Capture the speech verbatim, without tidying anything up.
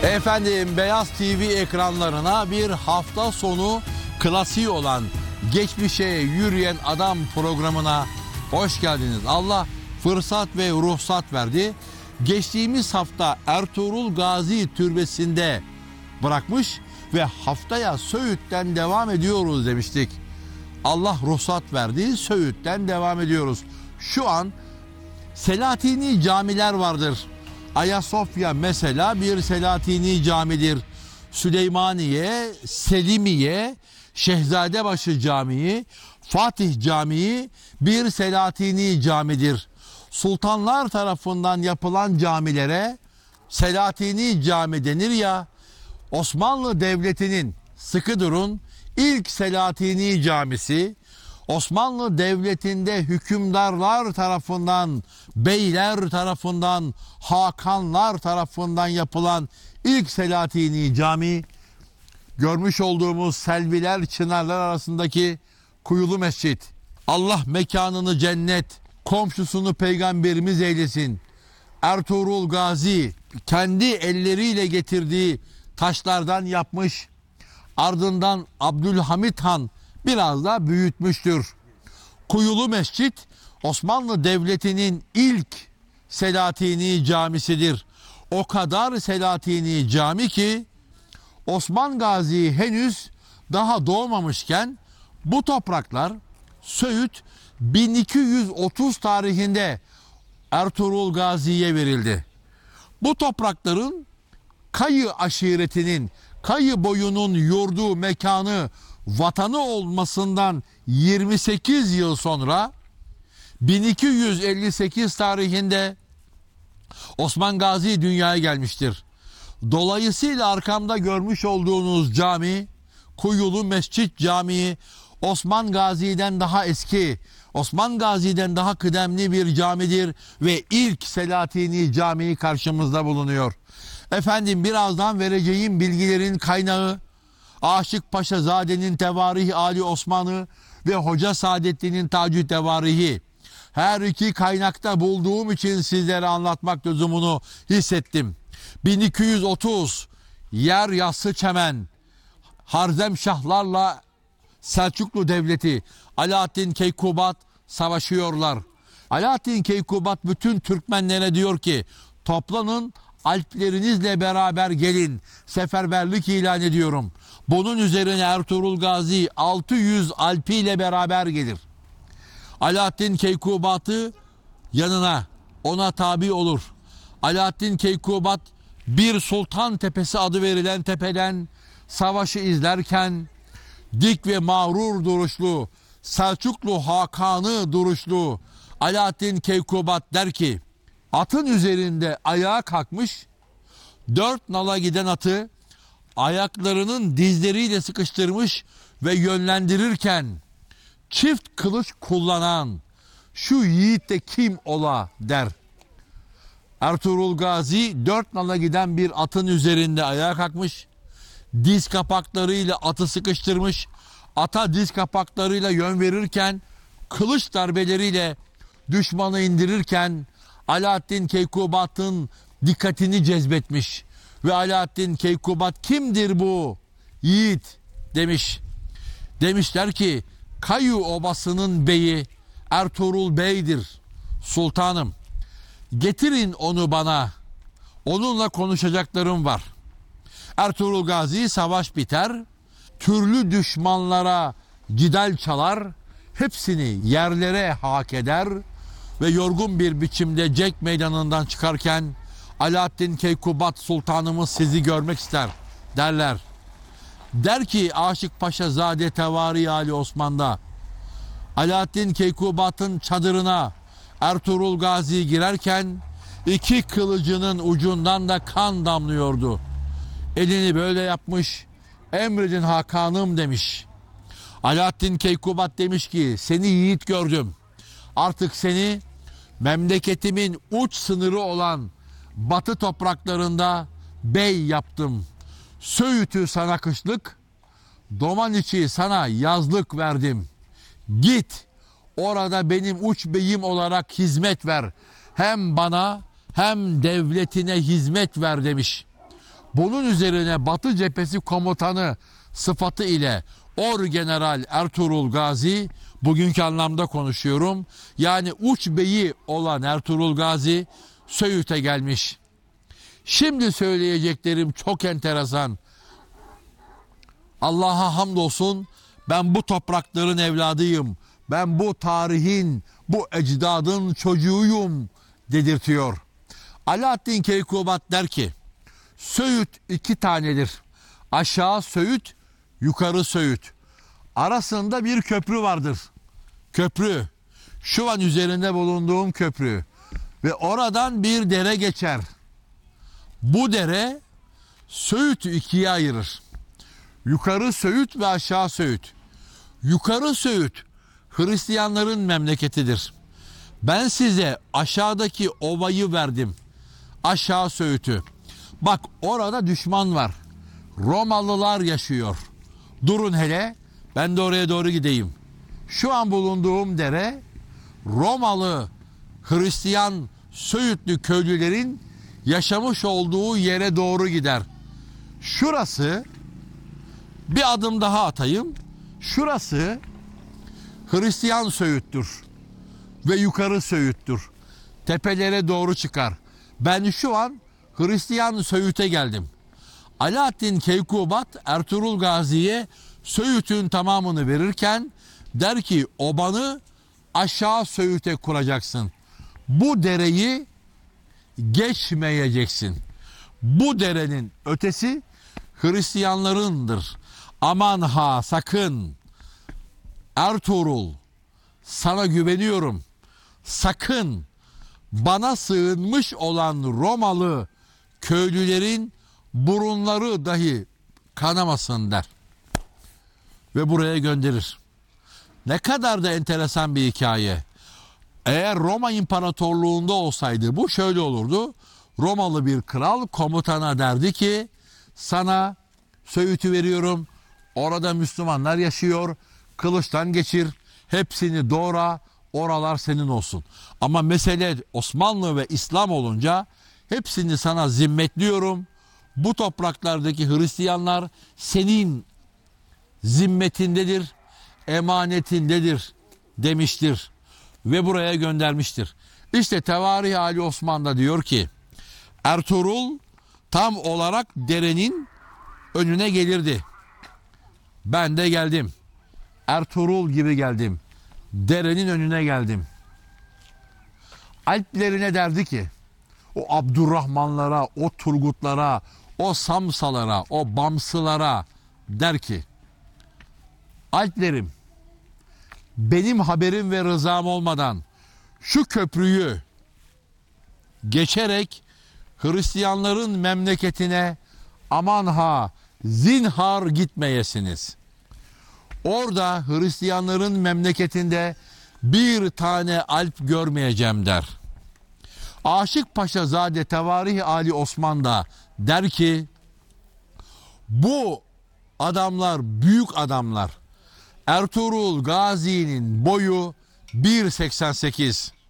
Efendim, Beyaz T V ekranlarına bir hafta sonu klasiği olan Geçmişe Yürüyen Adam programına hoş geldiniz. Allah fırsat ve ruhsat verdi. Geçtiğimiz hafta Ertuğrul Gazi Türbesi'nde bırakmış ve haftaya Söğüt'ten devam ediyoruz demiştik. Allah ruhsat verdi, Söğüt'ten devam ediyoruz. Şu an Selatini camiler vardır. Ayasofya mesela bir Selatini camidir. Süleymaniye, Selimiye, Şehzadebaşı Camii, Fatih Camii bir Selatini camidir. Sultanlar tarafından yapılan camilere Selatini cami denir ya. Osmanlı Devleti'nin, sıkı durun, ilk Selatini camisi, Osmanlı Devleti'nde hükümdarlar tarafından, beyler tarafından, hakanlar tarafından yapılan ilk Selatini cami, görmüş olduğumuz Selviler, Çınarlar arasındaki Kuyulu Mescid. Allah mekanını cennet, komşusunu peygamberimiz eylesin. Ertuğrul Gazi kendi elleriyle getirdiği taşlardan yapmış, ardından Abdülhamit Han biraz da büyütmüştür. Kuyulu Mescid Osmanlı Devleti'nin ilk Selatini camisidir. O kadar Selatini cami ki Osman Gazi henüz daha doğmamışken bu topraklar Söğüt bin iki yüz otuz tarihinde Ertuğrul Gazi'ye verildi. Bu toprakların Kayı aşiretinin, Kayı boyunun yurdu, mekanı, vatanı olmasından yirmi sekiz yıl sonra bin iki yüz elli sekiz tarihinde Osman Gazi dünyaya gelmiştir. Dolayısıyla arkamda görmüş olduğunuz cami, Kuyulu Mescid Camii, Osman Gazi'den daha eski, Osman Gazi'den daha kıdemli bir camidir ve ilk Selatini Camii karşımızda bulunuyor. Efendim, birazdan vereceğim bilgilerin kaynağı Aşık Paşazade'nin Tevarih Ali Osman'ı ve Hoca Saadettin'in Tacü Tevarihi. Her iki kaynakta bulduğum için sizlere anlatmak lüzumunu hissettim. bin iki yüz otuz yer yassı çemen, Harzemşahlarla Selçuklu Devleti, Alaaddin Keykubat savaşıyorlar. Alaaddin Keykubat bütün Türkmenlere diyor ki, toplanın, alplerinizle beraber gelin, seferberlik ilan ediyorum. Bunun üzerine Ertuğrul Gazi altı yüz alpiyle beraber gelir. Alaaddin Keykubat'ı yanına, ona tabi olur. Alaaddin Keykubat bir Sultan Tepesi adı verilen tepeden savaşı izlerken dik ve mağrur duruşlu, Selçuklu Hakan'ı duruşlu Alaaddin Keykubat der ki, atın üzerinde ayağa kalkmış, dört nala giden atı ayaklarının dizleriyle sıkıştırmış ve yönlendirirken çift kılıç kullanan şu yiğit de kim ola der. Ertuğrul Gazi dört nala giden bir atın üzerinde ayağa kalkmış, diz kapaklarıyla atı sıkıştırmış, ata diz kapaklarıyla yön verirken, kılıç darbeleriyle düşmanı indirirken Alaaddin Keykubat'ın dikkatini cezbetmiş ve Alaaddin Keykubat kimdir bu yiğit demiş. Demişler ki Kayı Obası'nın beyi Ertuğrul Bey'dir sultanım. Getirin onu bana, onunla konuşacaklarım var. Ertuğrul Gazi savaş biter, türlü düşmanlara cidal çalar, hepsini yerlere hak eder ve yorgun bir biçimde Cek Meydanı'ndan çıkarken Alaaddin Keykubat sultanımız sizi görmek ister derler. Der ki Aşık Paşazade Tevari Ali Osman'da, Alaaddin Keykubat'ın çadırına Ertuğrul Gazi girerken iki kılıcının ucundan da kan damlıyordu. Elini böyle yapmış, emredin Hakan'ım demiş. Alaaddin Keykubat demiş ki, seni yiğit gördüm. Artık seni memleketimin uç sınırı olan batı topraklarında bey yaptım. Söğüt'ü sana kışlık, Domaniçi sana yazlık verdim. Git, orada benim uç beyim olarak hizmet ver. Hem bana hem devletine hizmet ver demiş. Bunun üzerine Batı Cephesi Komutanı sıfatı ile Orgeneral Ertuğrul Gazi, bugünkü anlamda konuşuyorum, yani uç beyi olan Ertuğrul Gazi Söğüt'e gelmiş. Şimdi söyleyeceklerim çok enteresan. Allah'a hamdolsun, ben bu toprakların evladıyım. Ben bu tarihin, bu ecdadın çocuğuyum dedirtiyor. Alaaddin Keykubat der ki, Söğüt iki tanedir. Aşağı Söğüt, yukarı Söğüt. Arasında bir köprü vardır. Köprü, şu an üzerinde bulunduğum köprü. Ve oradan bir dere geçer. Bu dere Söğüt'ü ikiye ayırır. Yukarı Söğüt ve aşağı Söğüt. Yukarı Söğüt Hristiyanların memleketidir. Ben size aşağıdaki ovayı verdim. Aşağı Söğüt'ü. Bak orada düşman var. Romalılar yaşıyor. Durun hele, ben de oraya doğru gideyim. Şu an bulunduğum dere Romalı Hristiyan Söğütlü köylülerin yaşamış olduğu yere doğru gider. Şurası, bir adım daha atayım. Şurası Hristiyan Söğüt'tür ve yukarı Söğüt'tür. Tepelere doğru çıkar. Ben şu an Hristiyan Söğüt'e geldim. Alaaddin Keykubat Ertuğrul Gazi'ye Söğüt'ün tamamını verirken der ki, obanı aşağı Söğüt'e kuracaksın. Bu dereyi geçmeyeceksin. Bu derenin ötesi Hristiyanlarındır. Aman ha, sakın Ertuğrul, sana güveniyorum. Sakın bana sığınmış olan Romalı köylülerin burunları dahi kanamasın der. Ve buraya gönderir. Ne kadar da enteresan bir hikaye. Eğer Roma İmparatorluğu'nda olsaydı bu şöyle olurdu. Romalı bir kral komutana derdi ki, sana Söğüt'ü veriyorum. Orada Müslümanlar yaşıyor. Kılıçtan geçir. Hepsini doğra. Oralar senin olsun. Ama mesele Osmanlı ve İslam olunca hepsini sana zimmetliyorum. Bu topraklardaki Hristiyanlar senin zimmetindedir, emanetindedir demiştir ve buraya göndermiştir. İşte Tevarih Ali Osman'da diyor ki, Ertuğrul tam olarak derenin önüne gelirdi. Ben de geldim. Ertuğrul gibi geldim. Derenin önüne geldim. Alplerine derdi ki, o Abdurrahmanlara, o Turgutlara, o Samsalara, o Bamsılara der ki, Alplerim, benim haberim ve rızam olmadan şu köprüyü geçerek Hristiyanların memleketine aman ha zinhar gitmeyesiniz. Orada Hristiyanların memleketinde bir tane alp görmeyeceğim der. Aşık Paşazade Tevarih Ali Osman da der ki, bu adamlar büyük adamlar. Ertuğrul Gazi'nin boyu bir seksen sekiz.